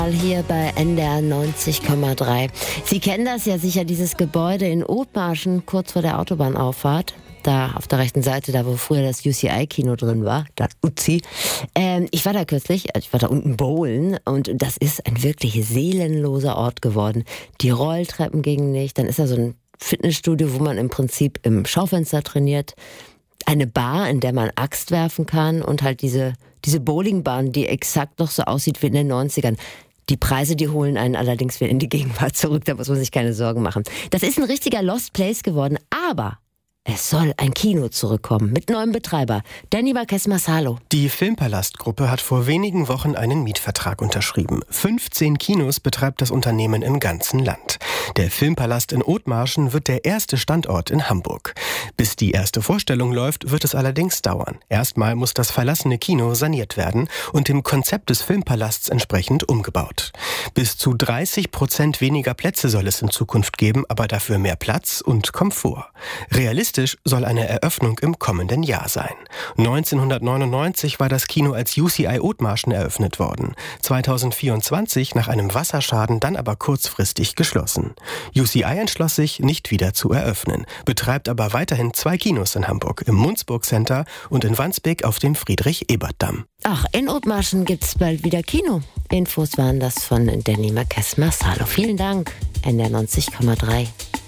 Hier bei NDR 90,3. Sie kennen das ja sicher, dieses Gebäude in Othmarschen, kurz vor der Autobahnauffahrt. Da auf der rechten Seite, da wo früher das UCI-Kino drin war, das Uzi. Ich war da kürzlich, ich war da unten bowlen und das ist ein wirklich seelenloser Ort geworden. Die Rolltreppen gingen nicht, dann ist da so ein Fitnessstudio, wo man im Prinzip im Schaufenster trainiert. Eine Bar, in der man Axt werfen kann und halt diese Bowlingbahn, die exakt noch so aussieht wie in den 90ern. Die Preise, die holen einen allerdings wieder in die Gegenwart zurück, da muss man sich keine Sorgen machen. Das ist ein richtiger Lost Place geworden, aber es soll ein Kino zurückkommen mit neuem Betreiber, Danny Marquez-Massalo. Die Filmpalast-Gruppe hat vor wenigen Wochen einen Mietvertrag unterschrieben. 15 Kinos betreibt das Unternehmen im ganzen Land. Der Filmpalast in Othmarschen wird der erste Standort in Hamburg. Bis die erste Vorstellung läuft, wird es allerdings dauern. Erstmal muss das verlassene Kino saniert werden und dem Konzept des Filmpalasts entsprechend umgebaut. Bis zu 30% weniger Plätze soll es in Zukunft geben, aber dafür mehr Platz und Komfort. Realistisch soll eine Eröffnung im kommenden Jahr sein. 1999 war das Kino als UCI Othmarschen eröffnet worden. 2024 nach einem Wasserschaden dann aber kurzfristig geschlossen. UCI entschloss sich, nicht wieder zu eröffnen, betreibt aber weiterhin 2 Kinos in Hamburg, im Munzburg Center und in Wandsbek auf dem Friedrich-Ebert-Damm. Ach, in Othmarschen gibt's bald wieder Kino. Infos waren das von Danny Marquez-Massalo. Vielen Dank, NDR 90,3.